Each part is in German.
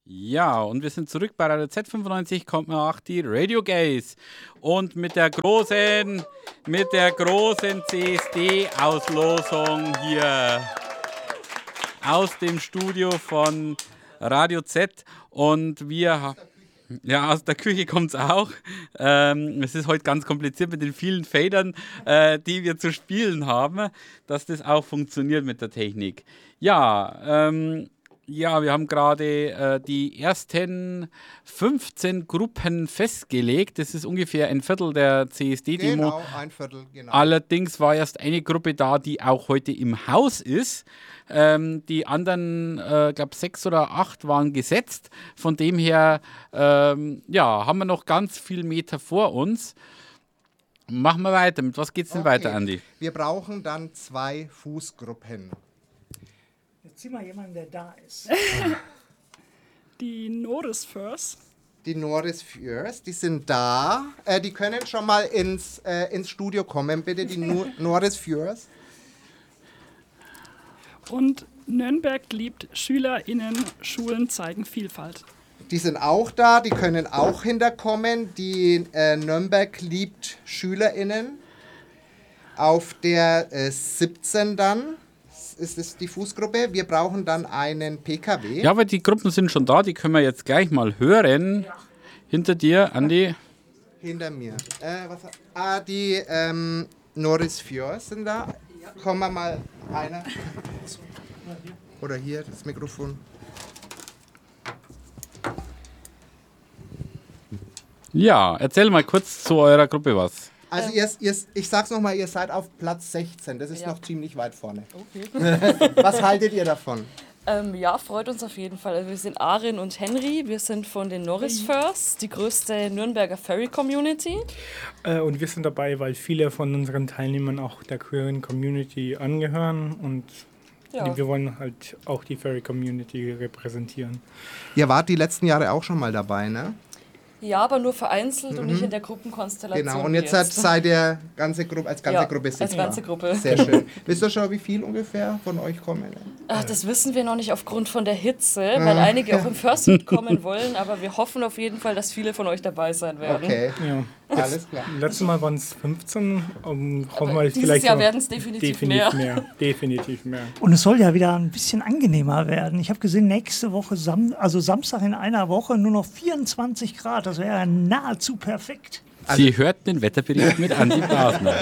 Ja, und wir sind zurück bei Radio Z95,8, die Radio Gays. Und mit der großen CSD-Auslosung hier aus dem Studio von Radio Z. Und wir, ja, aus der Küche kommt es auch. Es ist heute ganz kompliziert mit den vielen Federn, die wir zu spielen haben, dass das auch funktioniert mit der Technik. Ja, ja, wir haben gerade die ersten 15 Gruppen festgelegt. Das ist ungefähr ein Viertel der CSD-Demo. Genau, ein Viertel, genau. Allerdings war erst eine Gruppe da, die auch heute im Haus ist. Die anderen, glaube 6 oder 8 waren gesetzt. Von dem her ja, haben wir noch ganz viel Meter vor uns. Machen wir weiter. Mit was geht es denn weiter, Andi? Wir brauchen dann 2 Fußgruppen. Jetzt zieh mal jemanden, der da ist. Die Norris First. Die Norris First, die sind da. Die können schon mal ins Studio kommen, bitte, die Norris First. Und Nürnberg liebt SchülerInnen, Schulen zeigen Vielfalt. Die sind auch da, die können auch hinterkommen. Die Nürnberg liebt SchülerInnen. Auf der 17 dann ist es die Fußgruppe. Wir brauchen dann einen PKW. Ja, aber die Gruppen sind schon da, die können wir jetzt gleich mal hören. Ja. Hinter dir, Andi. Hinter mir. Die Norris Fjord sind da. Kommen wir mal einer. Oder hier, das Mikrofon. Ja, erzähl mal kurz zu eurer Gruppe was. Also ich sag's nochmal, ihr seid auf Platz 16, das ist noch ziemlich weit vorne. Okay. Was haltet ihr davon? Ja, freut uns auf jeden Fall. Also wir sind Arin und Henry, wir sind von den Norris First, die größte Nürnberger Furry-Community. Und wir sind dabei, weil viele von unseren Teilnehmern auch der queeren Community angehören und wir wollen halt auch die Furry-Community repräsentieren. Ihr wart die letzten Jahre auch schon mal dabei, ne? Ja, aber nur vereinzelt und nicht in der Gruppenkonstellation. Genau, und jetzt seid ihr als ganze Gruppe sichtbar. Als ganze Gruppe. Sehr schön. Wisst ihr schon, wie viel ungefähr von euch kommen? Ach, das wissen wir noch nicht aufgrund von der Hitze, weil einige auch im Fursuit kommen wollen, aber wir hoffen auf jeden Fall, dass viele von euch dabei sein werden. Okay, ja. Alles klar. Letztes Mal waren es 15, hoffen wir dieses vielleicht Jahr werden es definitiv mehr. Definitiv mehr. Und es soll ja wieder ein bisschen angenehmer werden. Ich habe gesehen, nächste Woche, Samstag in einer Woche, nur noch 24 Grad. Das wäre ja nahezu perfekt. Sie hört den Wetterbericht mit Andi Blasner.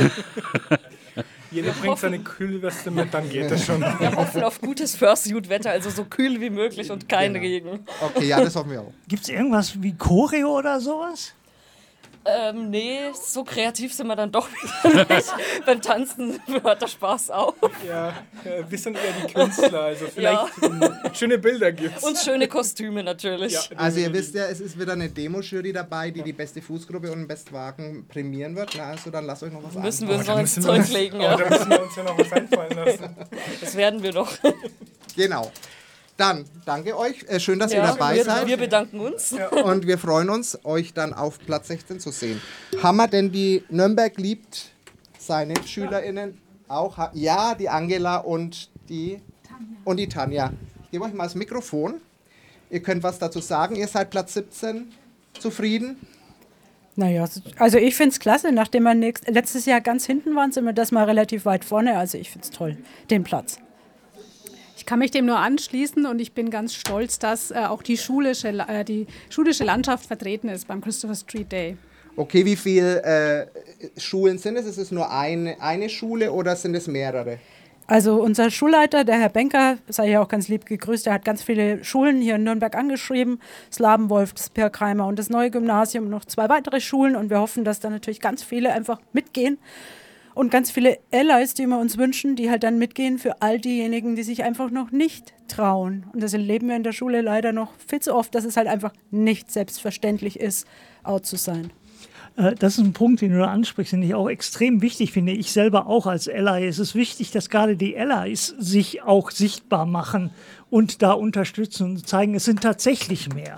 Jeder bringt seine Kühlweste mit, dann geht das schon. Wir hoffen auf gutes Fursuit-Wetter, also so kühl wie möglich und kein Regen. Okay, ja, das hoffen wir auch. Gibt es irgendwas wie Choreo oder sowas? Nee, so kreativ sind wir dann doch wieder nicht. Beim Tanzen hört der Spaß auf. Ja, wir sind eher die Künstler, also vielleicht schöne Bilder gibt's. Und schöne Kostüme natürlich. Ja, also ihr wisst ja, es ist wieder eine Demo-Jury dabei, die beste Fußgruppe und den Bestwagen prämieren wird. Na, also dann lasst euch noch was einfallen. Müssen wir uns noch ins Zeug legen, ja. Da müssen wir uns ja noch was einfallen lassen. Das werden wir noch. Genau. Dann danke euch, schön, dass ihr dabei seid. Wir bedanken uns. Ja. Und wir freuen uns, euch dann auf Platz 16 zu sehen. Haben wir denn die Nürnberg liebt seine SchülerInnen auch? Ja, die Angela und die Tanja. Ich gebe euch mal das Mikrofon. Ihr könnt was dazu sagen. Ihr seid Platz 17 zufrieden? Naja, also ich finde es klasse. Nachdem wir letztes Jahr ganz hinten waren, sind wir das mal relativ weit vorne. Also ich finde es toll, den Platz. Ich kann mich dem nur anschließen und ich bin ganz stolz, dass auch die schulische Landschaft vertreten ist beim Christopher Street Day. Okay, wie viele Schulen sind es? Ist es nur eine Schule oder sind es mehrere? Also unser Schulleiter, der Herr Benker, sei ja auch ganz lieb gegrüßt, der hat ganz viele Schulen hier in Nürnberg angeschrieben. Das Labenwolf, das Pirkheimer und das neue Gymnasium, noch 2 weitere Schulen. Und wir hoffen, dass da natürlich ganz viele einfach mitgehen. Und ganz viele Allies, die wir uns wünschen, die halt dann mitgehen für all diejenigen, die sich einfach noch nicht trauen. Und das erleben wir in der Schule leider noch viel zu oft, dass es halt einfach nicht selbstverständlich ist, out zu sein. Das ist ein Punkt, den du da ansprichst, den ich auch extrem wichtig finde. Ich selber auch als Ally. Es ist wichtig, dass gerade die Allies sich auch sichtbar machen und da unterstützen und zeigen, es sind tatsächlich mehr.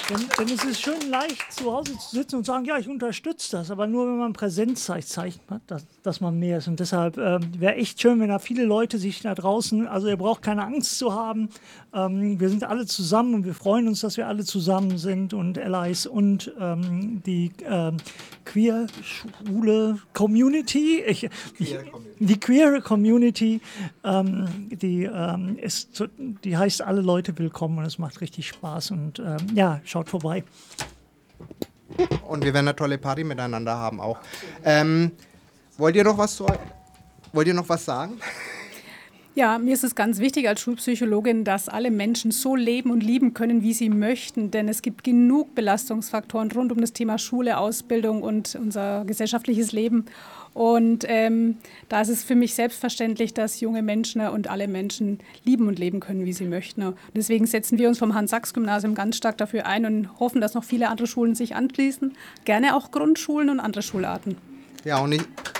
Denn es ist schön leicht, zu Hause zu sitzen und sagen, ja, ich unterstütze das, aber nur wenn man Präsenz zeigt, dass man mehr ist. Und deshalb wäre echt schön, wenn da viele Leute sich da draußen, also ihr braucht keine Angst zu haben, wir sind alle zusammen und wir freuen uns, dass wir alle zusammen sind und Allies und die Queer-Schule Community, die Queer Community, die heißt alle Leute willkommen und es macht richtig Spaß und ja, schaut vorbei. Und wir werden eine tolle Party miteinander haben auch. Wollt ihr noch was sagen? Ja, mir ist es ganz wichtig als Schulpsychologin, dass alle Menschen so leben und lieben können, wie sie möchten. Denn es gibt genug Belastungsfaktoren rund um das Thema Schule, Ausbildung und unser gesellschaftliches Leben. Und da ist es für mich selbstverständlich, dass junge Menschen und alle Menschen lieben und leben können, wie sie möchten. Und deswegen setzen wir uns vom Hans-Sachs-Gymnasium ganz stark dafür ein und hoffen, dass noch viele andere Schulen sich anschließen. Gerne auch Grundschulen und andere Schularten. Ja, und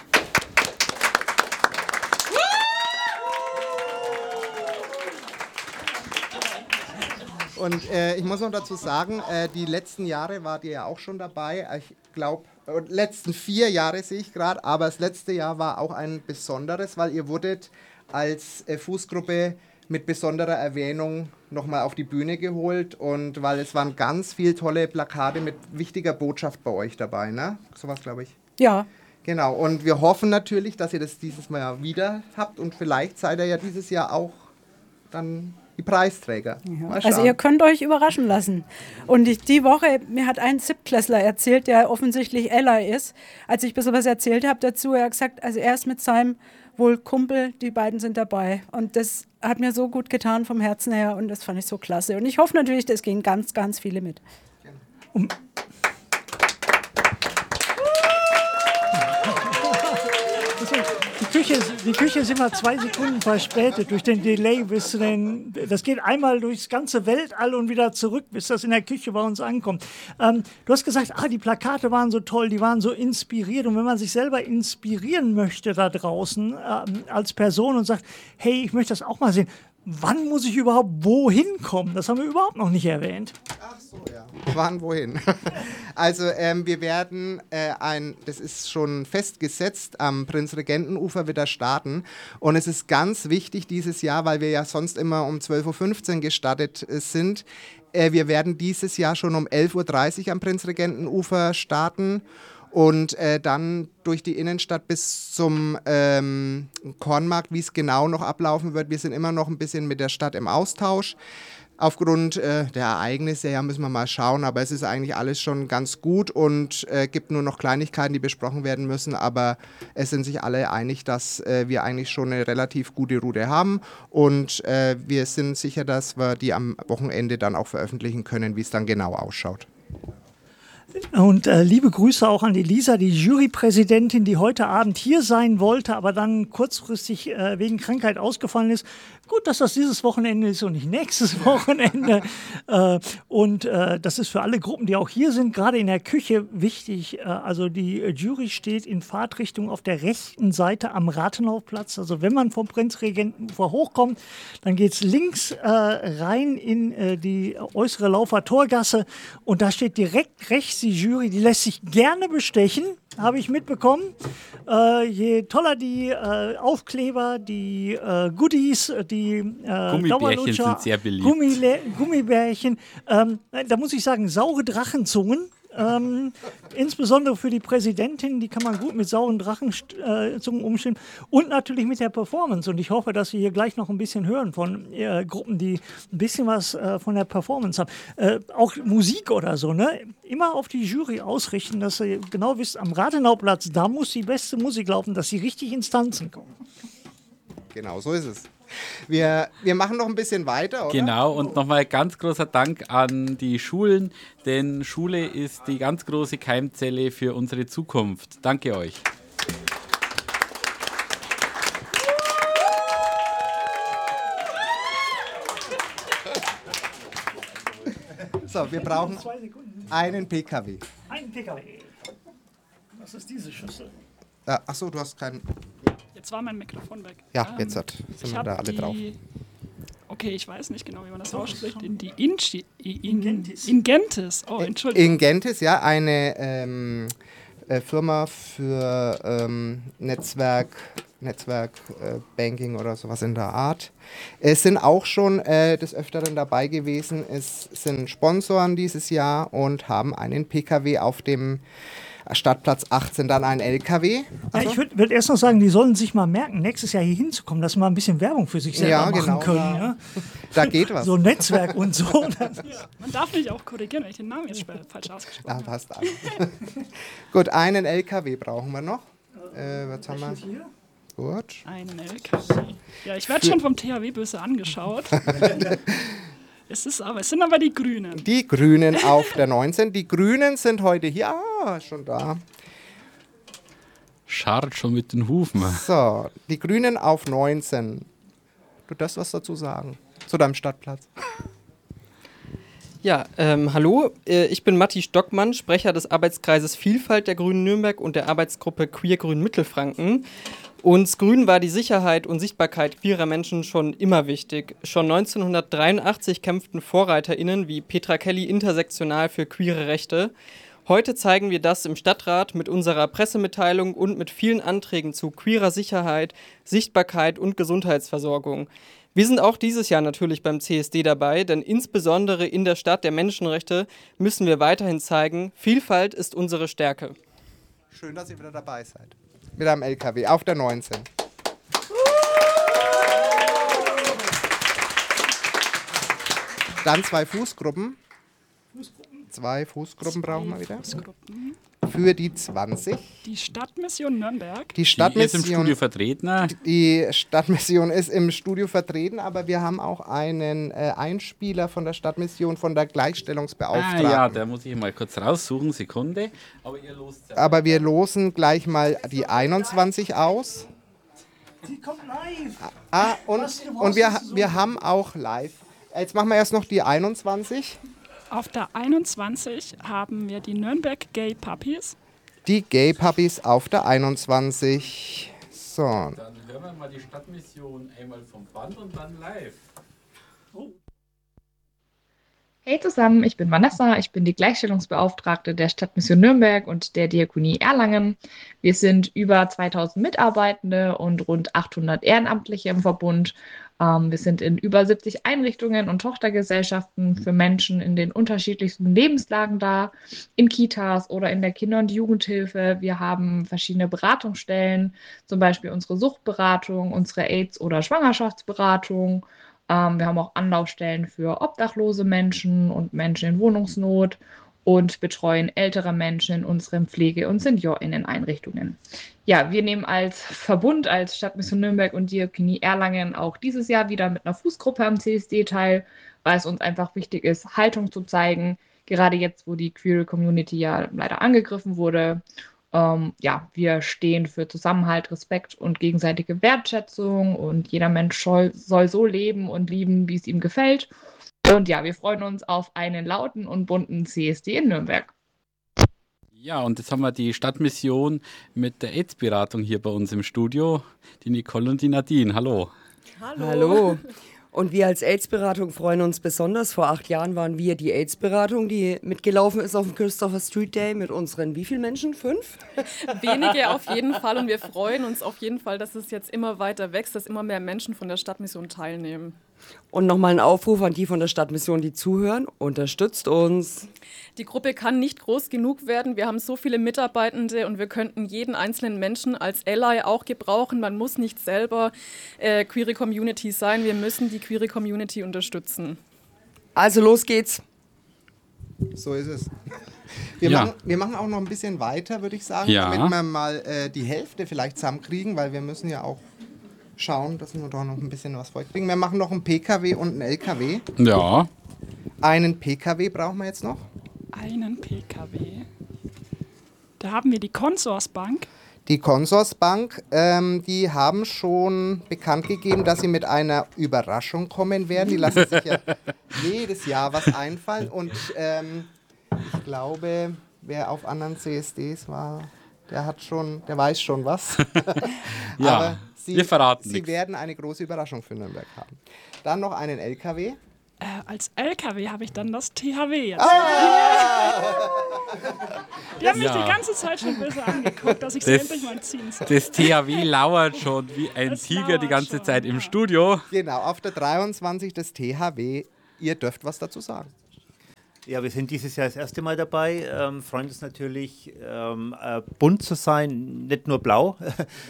ich muss noch dazu sagen, die letzten Jahre wart ihr ja auch schon dabei. Ich glaube, letzten 4 Jahre sehe ich gerade, aber das letzte Jahr war auch ein besonderes, weil ihr wurdet als Fußgruppe mit besonderer Erwähnung nochmal auf die Bühne geholt und weil es waren ganz viele tolle Plakate mit wichtiger Botschaft bei euch dabei, ne? Sowas, glaube ich. Ja. Genau, und wir hoffen natürlich, dass ihr das dieses Mal wieder habt und vielleicht seid ihr ja dieses Jahr auch dann die Preisträger. Ja. Also ihr könnt euch überraschen lassen. Und die Woche, mir hat ein Siebtklässler erzählt, der offensichtlich Ally ist, als ich ein bisschen was erzählt habe dazu, er hat gesagt, also er ist mit seinem wohl Kumpel, die beiden sind dabei. Und das hat mir so gut getan vom Herzen her und das fand ich so klasse. Und ich hoffe natürlich, das gehen ganz, ganz viele mit. Die Küche ist immer 2 Sekunden verspätet durch den Delay. Das geht einmal durchs ganze Weltall und wieder zurück, bis das in der Küche bei uns ankommt. Du hast gesagt, die Plakate waren so toll, die waren so inspiriert. Und wenn man sich selber inspirieren möchte da draußen als Person und sagt, hey, ich möchte das auch mal sehen, wann muss ich überhaupt wohin kommen? Das haben wir überhaupt noch nicht erwähnt. Ach so, ja. Wann, wohin? Also wir werden, das ist schon festgesetzt, am Prinzregentenufer wieder starten. Und es ist ganz wichtig dieses Jahr, weil wir ja sonst immer um 12.15 Uhr gestartet sind. Wir werden dieses Jahr schon um 11.30 Uhr am Prinzregentenufer starten. Und dann durch die Innenstadt bis zum Kornmarkt, wie es genau noch ablaufen wird. Wir sind immer noch ein bisschen mit der Stadt im Austausch. Aufgrund der Ereignisse, ja, müssen wir mal schauen, aber es ist eigentlich alles schon ganz gut und gibt nur noch Kleinigkeiten, die besprochen werden müssen, aber es sind sich alle einig, dass wir eigentlich schon eine relativ gute Route haben und wir sind sicher, dass wir die am Wochenende dann auch veröffentlichen können, wie es dann genau ausschaut. Und liebe Grüße auch an die Lisa, die Jurypräsidentin, die heute Abend hier sein wollte, aber dann kurzfristig wegen Krankheit ausgefallen ist. Gut, dass das dieses Wochenende ist und nicht nächstes Wochenende. Das ist für alle Gruppen, die auch hier sind, gerade in der Küche wichtig. Also die Jury steht in Fahrtrichtung auf der rechten Seite am Rathenauplatz. Also wenn man vom Prinzregentenufer hochkommt, dann geht es links rein in die äußere Laufer Torgasse und da steht direkt rechts die Jury, die lässt sich gerne bestechen, habe ich mitbekommen. Je toller die Aufkleber, die Goodies, die Gummibärchen sind sehr beliebt. Gummibärchen, da muss ich sagen, saure Drachenzungen. Insbesondere für die Präsidentin, die kann man gut mit sauren Drachenzungen umstellen und natürlich mit der Performance. Und ich hoffe, dass wir hier gleich noch ein bisschen hören von Gruppen, die ein bisschen was von der Performance haben. Auch Musik oder so, ne? Immer auf die Jury ausrichten, dass ihr genau wisst, am Rathenauplatz, da muss die beste Musik laufen, dass die richtig ins Tanzen kommen. Genau, so ist es. Wir machen noch ein bisschen weiter, oder? Genau, und nochmal ganz großer Dank an die Schulen, denn Schule ist die ganz große Keimzelle für unsere Zukunft. Danke euch. So, wir brauchen einen PKW. Einen PKW. Was ist diese Schüssel? Achso, du hast keinen... Jetzt war mein Mikrofon weg. Ja, jetzt sind wir da alle drauf. okay, ich weiß nicht genau, wie man das Doch, ausspricht. schon. Ingentis. Oh, Entschuldigung. Ingentis, ja, eine Firma für Banking oder sowas in der Art. Es sind auch schon des Öfteren dabei gewesen. Es sind Sponsoren dieses Jahr und haben einen PKW auf dem Stadtplatz 18, dann ein LKW. Ja, ich würde erst noch sagen, die sollen sich mal merken, nächstes Jahr hier hinzukommen, dass sie mal ein bisschen Werbung für sich selber machen können. Ja? Da geht was. So ein Netzwerk und so. Man darf mich auch korrigieren, wenn ich den Namen jetzt falsch ausgesprochen habe. Passt an. Gut, einen LKW brauchen wir noch. Was haben wir? Gut. Einen LKW. Ja, ich werde schon vom THW böse angeschaut. Es sind aber die Grünen. Die Grünen auf der 19. Die Grünen sind heute hier. Schon da. Scharrt schon mit den Hufen. So, die Grünen auf 19. Du darfst was dazu sagen. Zu deinem Stadtplatz. Ja, hallo, ich bin Matti Stockmann, Sprecher des Arbeitskreises Vielfalt der Grünen Nürnberg und der Arbeitsgruppe Queer Grün Mittelfranken. Uns Grünen war die Sicherheit und Sichtbarkeit queerer Menschen schon immer wichtig. Schon 1983 kämpften VorreiterInnen wie Petra Kelly intersektional für queere Rechte. Heute zeigen wir das im Stadtrat mit unserer Pressemitteilung und mit vielen Anträgen zu queerer Sicherheit, Sichtbarkeit und Gesundheitsversorgung. Wir sind auch dieses Jahr natürlich beim CSD dabei, denn insbesondere in der Stadt der Menschenrechte müssen wir weiterhin zeigen, Vielfalt ist unsere Stärke. Schön, dass ihr wieder dabei seid. Mit einem LKW auf der 19. Dann 2 Fußgruppen. 2 Fußgruppen brauchen wir wieder. Für die 20. Die Stadtmission Nürnberg. Die Stadtmission ist im Studio vertreten. Die Stadtmission ist im Studio vertreten, aber wir haben auch einen Einspieler von der Stadtmission, von der Gleichstellungsbeauftragten. Ja, da muss ich mal kurz raussuchen, Sekunde. Aber wir losen gleich mal die 21 aus. Die kommt live. Und wir haben auch live. Jetzt machen wir erst noch die 21. Auf der 21 haben wir die Nürnberg Gay Puppies. Die Gay Puppies auf der 21. So. Dann hören wir mal die Stadtmission einmal vom Band und dann live. Oh. Hey zusammen, ich bin Vanessa, ich bin die Gleichstellungsbeauftragte der Stadtmission Nürnberg und der Diakonie Erlangen. Wir sind über 2000 Mitarbeitende und rund 800 Ehrenamtliche im Verbund. Wir sind in über 70 Einrichtungen und Tochtergesellschaften für Menschen in den unterschiedlichsten Lebenslagen da, in Kitas oder in der Kinder- und Jugendhilfe. Wir haben verschiedene Beratungsstellen, zum Beispiel unsere Suchtberatung, unsere AIDS- oder Schwangerschaftsberatung. Wir haben auch Anlaufstellen für obdachlose Menschen und Menschen in Wohnungsnot und betreuen ältere Menschen in unseren Pflege- und SeniorInnen-Einrichtungen. Ja, wir nehmen als Verbund, als Stadtmission Nürnberg und Diakonie Erlangen auch dieses Jahr wieder mit einer Fußgruppe am CSD teil, weil es uns einfach wichtig ist, Haltung zu zeigen, gerade jetzt, wo die queere Community ja leider angegriffen wurde. Wir stehen für Zusammenhalt, Respekt und gegenseitige Wertschätzung und jeder Mensch soll so leben und lieben, wie es ihm gefällt. Und ja, wir freuen uns auf einen lauten und bunten CSD in Nürnberg. Ja, und jetzt haben wir die Stadtmission mit der AIDS-Beratung hier bei uns im Studio, die Nicole und die Nadine. Hallo. Hallo. Und wir als AIDS-Beratung freuen uns besonders. Vor 8 Jahren waren wir die AIDS-Beratung, die mitgelaufen ist auf dem Christopher Street Day mit unseren wie vielen Menschen? 5? Wenige auf jeden Fall und wir freuen uns auf jeden Fall, dass es jetzt immer weiter wächst, dass immer mehr Menschen von der Stadtmission teilnehmen. Und nochmal ein Aufruf an die von der Stadtmission, die zuhören. Unterstützt uns. Die Gruppe kann nicht groß genug werden. Wir haben so viele Mitarbeitende und wir könnten jeden einzelnen Menschen als Ally auch gebrauchen. Man muss nicht selber queere Community sein. Wir müssen die queere Community unterstützen. Also los geht's. So ist es. Wir machen auch noch ein bisschen weiter, würde ich sagen, damit wir mal die Hälfte vielleicht zusammenkriegen, weil wir müssen ja auch schauen, dass wir da noch ein bisschen was vollkriegen. Wir machen noch einen PKW und einen LKW. Ja. Einen PKW brauchen wir jetzt noch. Einen PKW. Da haben wir die Consorsbank. Die Consorsbank, die haben schon bekannt gegeben, dass sie mit einer Überraschung kommen werden. Die lassen sich ja jedes Jahr was einfallen. Und ich glaube, wer auf anderen CSDs war, der weiß schon was. Ja. Aber Wir verraten Sie nichts. werden eine große Überraschung für Nürnberg haben. Dann noch einen LKW. Als LKW habe ich dann das THW jetzt. Ah! Die haben mich Ja. die ganze Zeit schon böse angeguckt, dass ich sie endlich mal ziehen soll. Das THW lauert schon wie ein Tiger die ganze Zeit im Studio. Genau, auf der 23 des THW. Ihr dürft was dazu sagen. Ja, wir sind dieses Jahr das erste Mal dabei. Freuen uns natürlich, bunt zu sein, nicht nur blau.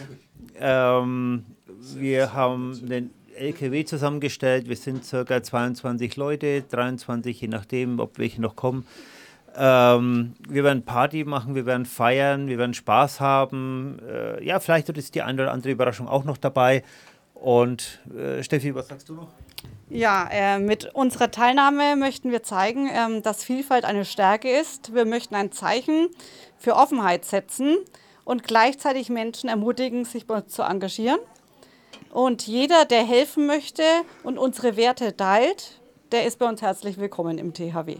Wir haben den LKW zusammengestellt. Wir sind ca. 22 Leute, 23, je nachdem, ob welche noch kommen. Wir werden Party machen, wir werden feiern, wir werden Spaß haben. Ja, vielleicht ist die eine oder andere Überraschung auch noch dabei. Und Steffi, was sagst du noch? Ja, mit unserer Teilnahme möchten wir zeigen, dass Vielfalt eine Stärke ist. Wir möchten ein Zeichen für Offenheit setzen und gleichzeitig Menschen ermutigen, sich bei uns zu engagieren. Und jeder, der helfen möchte und unsere Werte teilt, der ist bei uns herzlich willkommen im THW.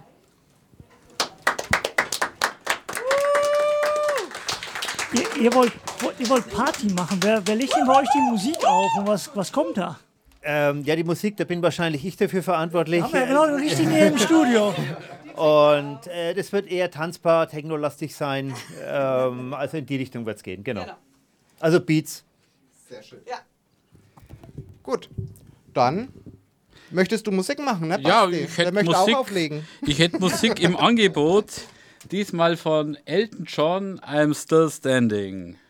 Ihr wollt Party machen. Wer legt denn bei euch die Musik auf und was kommt da? Ja, die Musik, da bin wahrscheinlich ich dafür verantwortlich. Haben wir genau den richtigen hier im Studio. Und das wird eher tanzbar, technolastig sein. Also in die Richtung wird es gehen, genau. Also Beats. Sehr schön. Ja. Gut, dann möchtest du Musik machen, ne? Ja, Basti? ich Der hätte möchte Musik, auch auflegen. ich hätte Musik im Angebot. Diesmal von Elton John, I'm Still Standing.